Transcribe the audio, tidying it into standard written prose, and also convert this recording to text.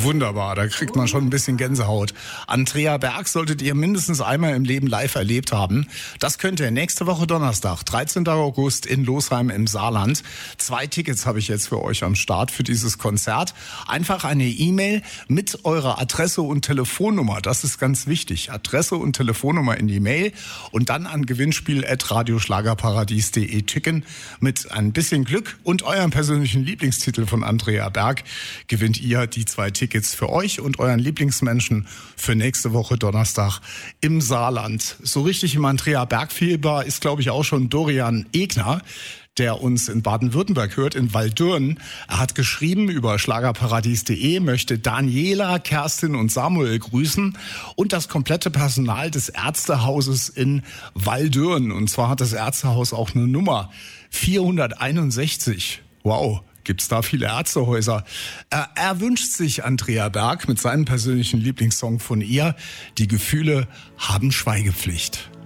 Wunderbar, da kriegt man schon ein bisschen Gänsehaut. Andrea Berg solltet ihr mindestens einmal im Leben live erlebt haben. Das könnt ihr nächste Woche Donnerstag, 13. August in Losheim im Saarland. 2 Tickets habe ich jetzt für euch am Start für dieses Konzert. Einfach eine E-Mail mit eurer Adresse und Telefonnummer. Das ist ganz wichtig. Adresse und Telefonnummer in die Mail und dann an gewinnspiel@radioschlagerparadies.de schicken. Mit ein bisschen Glück und eurem persönlichen Lieblingstitel von Andrea Berg gewinnt ihr die 2 Tickets für euch und euren Lieblingsmenschen für nächste Woche Donnerstag im Saarland. So richtig im Andrea Berg-Fieber ist, glaube ich, auch schon Dorian Egner, der uns in Baden-Württemberg hört, in Waldürn. Er hat geschrieben über schlagerparadies.de, möchte Daniela, Kerstin und Samuel grüßen und das komplette Personal des Ärztehauses in Waldürn. Und zwar hat das Ärztehaus auch eine Nummer 461. Wow. Gibt's da viele Ärztehäuser? Er wünscht sich Andrea Berg mit seinem persönlichen Lieblingssong von ihr. Die Gefühle haben Schweigepflicht.